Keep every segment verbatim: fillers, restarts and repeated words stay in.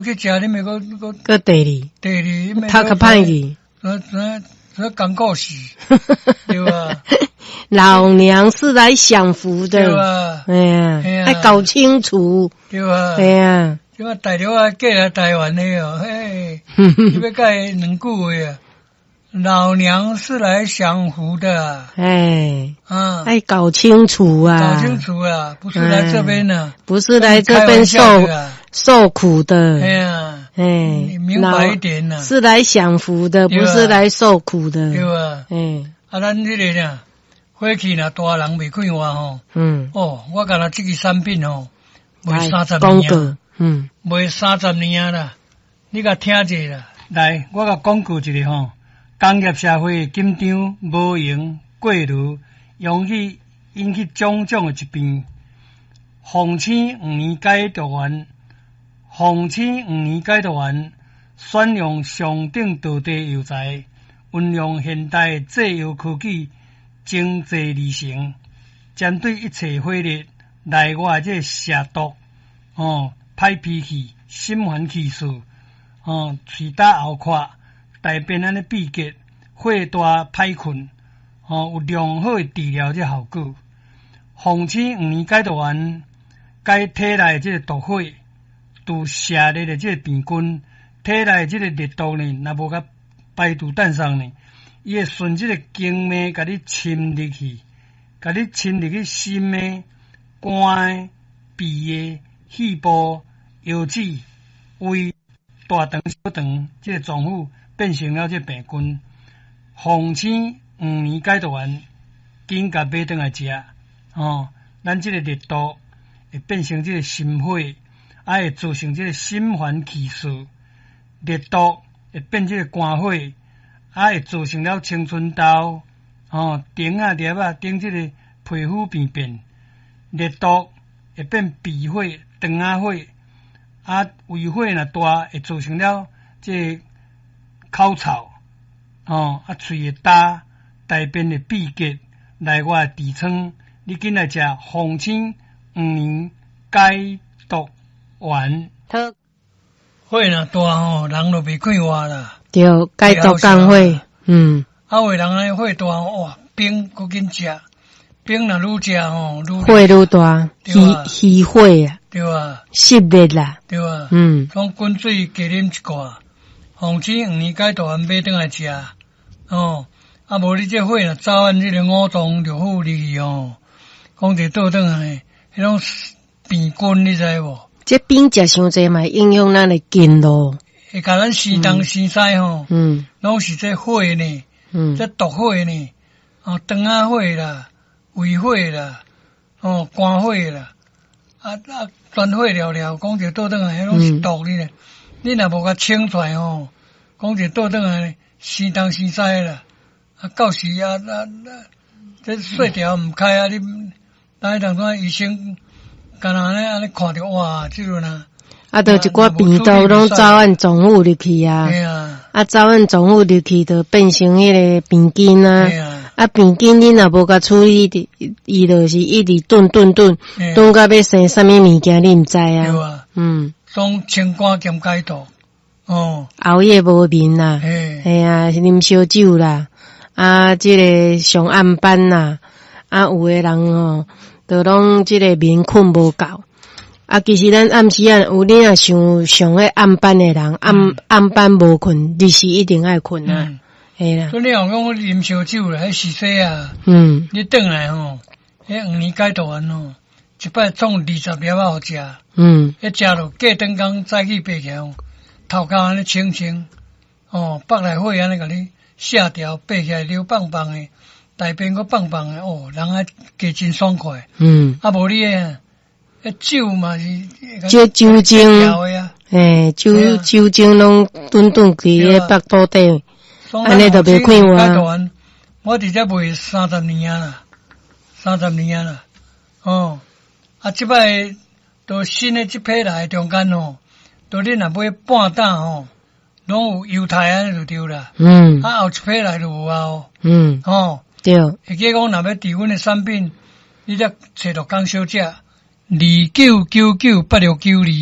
去食你咪个个个第二， 第二， 他可歹去， 那那那讲故事，对吧？ 老娘是来享福的， 对吧？ 哎呀，要搞清楚， 对吧？ 哎呀， 即个大陆啊，嫁来台湾的哦，嘿，你要讲两句话啊。老娘是来享福的， 哎， 啊， 要搞清楚啊， 搞清楚啊，不是来这边的， 不是来这边受受苦的， 哎呀， 哎， 你明白一点呐， 是来享福的，不是来受苦的， 对吧？ 哎， 啊，咱这个呢，火气呢，大人未开话吼， 嗯， 哦，我讲了这个产品吼，卖三十年， 嗯， 卖三十年啦，你甲听者啦，来，我甲广告一个吼。工业社会紧张无用过炉，容易引起种种的疾病。红星五年解毒丸，红星五年解毒丸选用上等道地药材，运用现代制药科技，精制而成，针对一切火热内外这蛇毒、哦歹脾气、心烦气数、哦喙打后垮。大便安尼闭结，火大歹困，吼、哦、有良好的治疗这效果。红星五年解毒丸解体内这个毒火，拄射热的这个病菌，体内这个热毒呢，若无甲排毒蛋上呢，伊会顺这个经脉甲你侵入去，甲你侵入去心的、肝的、鼻的、肺部、腰子、胃、大肠、小肠这个脏腑。变成了这病菌，红星五年解毒丸，紧甲买转来食，哦，咱这个热毒会变成这个心火，啊会造成这个心烦气躁，热毒会变这个肝火，啊会造成了青春痘，哦，顶啊裂啊顶这个皮肤病变，热毒会变鼻火、肠仔火，啊胃火若大会造成了这个口臭，哦，啊，喙会焦，大便会闭结，内外痔疮，你紧来食红星五年解毒丸。好，火若大吼，人就袂看话啦。 对，解毒降火，嗯。 啊，有人安尼火大，哇，冰搁紧食，冰若愈食吼，愈火愈大，虚虚火啊， 对啊， 湿热啦， 对啊， 嗯， 从滚水加啉一寡。红星五年解毒丸买转来食，哦，啊无你这火若早晚这个五脏六腑入去哦，讲者倒转来，迄种病菌你知无？ 这冰食伤济嘛，影响咱的筋咯， 会甲咱生东生西吼， 嗯， 拢是这火呢，嗯，这毒火呢，哦，肠仔火啦，胃火啦，哦，肝火啦，啊啊，全火了了，讲者倒转来，迄拢是毒哩咧。你若无甲清出来吼，讲者倒转来生东生西啦，啊到时啊啊啊，这细条毋开啊，你哪当阵医生干那安尼安尼看着哇，即阵啊， 啊，着一寡病毒拢早晚总入入去啊， 对啊， 啊早晚总入入去，着变成迄个病菌啊，啊，啊病菌你若无甲处理，伊就是一直炖炖炖，炖到要生啥物物件你毋知啊， 对啊， 嗯。 从清肝兼解毒，哦， 熬夜无眠啦，哎呀，啉烧酒啦，啊，即、這个上暗班啦，啊，有诶人哦，都拢即个眠困无够，啊，其实咱暗时啊，有你若想上迄暗班诶人，暗、嗯、暗班无困，日时一定爱困啊，嘿、嗯、啦。 所以你若讲啉烧酒啦，迄是说啊， 嗯， 你转来吼，迄五年解毒丸吼。一摆创二十粒仔互食， 嗯， 迄食落过顿工早起爬起来，头壳安尼清清，哦，腹内火安尼甲你卸掉，爬起来流棒棒诶，大便个棒棒诶，哦，人啊加真爽快， 嗯， 啊无你诶，迄酒嘛是， 这酒精，诶，酒酒精拢顿顿伫咧腹肚底，安尼就袂快活。 我伫遮卖三十年啊啦，三十年啊啦，哦。啊，即摆都新诶即批来中间吼，都你若买半担吼，拢有犹太安尼就对啦。嗯。啊，后一批来就有啊。嗯。吼、哦。对。会记讲若要伫阮诶产品，你则找着讲小姐，二九九九八六九二。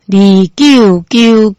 二九九